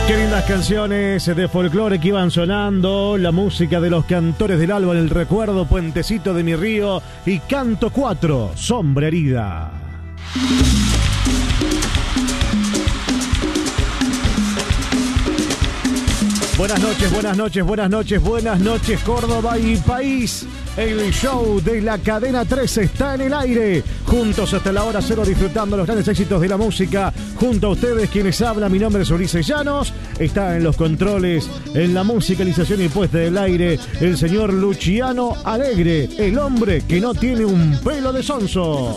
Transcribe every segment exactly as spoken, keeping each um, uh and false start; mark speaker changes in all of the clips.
Speaker 1: Qué lindas canciones de folclore que iban sonando, la música de los cantores del alba en el recuerdo, Puentecito de mi río y Canto cuatro, Sombra herida. Buenas noches, buenas noches, buenas noches, buenas noches, Córdoba y país. El show de la Cadena tres está en el aire. Juntos hasta la hora cero, disfrutando los grandes éxitos de la música. Junto a ustedes, quienes hablan, mi nombre es Ulises Llanos. Está en los controles, en la musicalización y puesta del aire, el señor Luciano Alegre, el hombre que no tiene un pelo de sonso.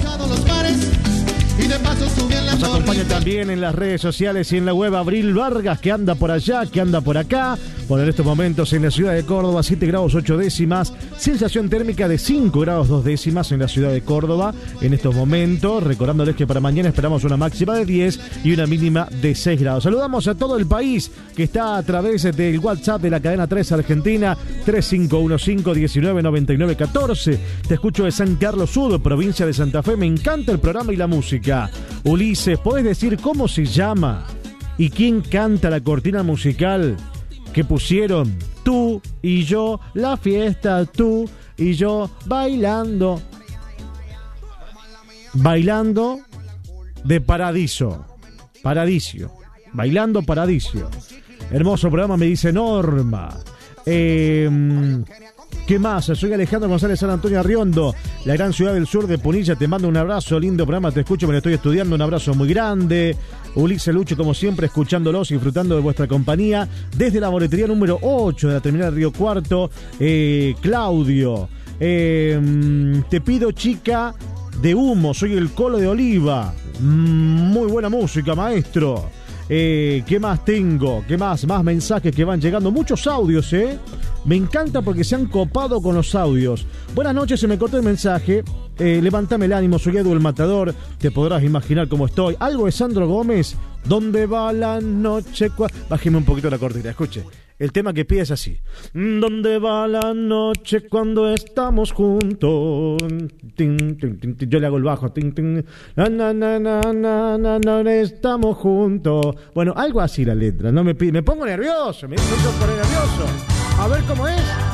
Speaker 1: Nos acompaña también en las redes sociales y en la web Abril Vargas, que anda por allá, que anda por acá. Por en estos momentos en la ciudad de Córdoba, siete grados ocho décimas, sensación térmica de cinco grados dos décimas en la ciudad de Córdoba en estos momentos. Recordándoles que para mañana esperamos una máxima de diez y una mínima de seis grados. Saludamos a todo el país que está a través del WhatsApp de la Cadena tres Argentina, tres cinco uno cinco, uno nueve nueve nueve uno cuatro. Te escucho de San Carlos Sur, provincia de Santa Fe. Me encanta el programa y la música. Ulises, ¿podés decir cómo se llama y quién canta la cortina musical que pusieron? Tú y yo, la fiesta, tú y yo, bailando. Bailando de Paradiso. Paradiso. Bailando Paradiso. Hermoso programa, me dice Norma. Eh... ¿Qué más? Soy Alejandro González San Antonio Arriondo, la gran ciudad del sur de Punilla. Te mando un abrazo, lindo programa, te escucho, me lo estoy estudiando, un abrazo muy grande. Ulises Lucho, como siempre, escuchándolos y disfrutando de vuestra compañía. Desde la boletería número ocho de la terminal Río Cuarto, eh, Claudio. Eh, te pido, chica de humo, soy el Colo de Oliva. Muy buena música, maestro. Eh, ¿Qué más tengo? ¿Qué más? Más mensajes que van llegando. Muchos audios, ¿eh? Me encanta porque se han copado con los audios. Buenas noches, se me cortó el mensaje. Eh, levantame el ánimo, soy Edu el Matador. Te podrás imaginar cómo estoy. Algo de Sandro Gómez. ¿Dónde va la noche? Bájeme un poquito la cortina, escuche. El tema que pide es así. ¿Dónde va la noche cuando estamos juntos? Tin, tin, tin, tin. Yo le hago el bajo. Tin, tin. Na, na, na, na, na, na, na, estamos juntos. Bueno, algo así la letra. No me pide. Me pongo nervioso. Me hizo poner nervioso. A ver cómo es.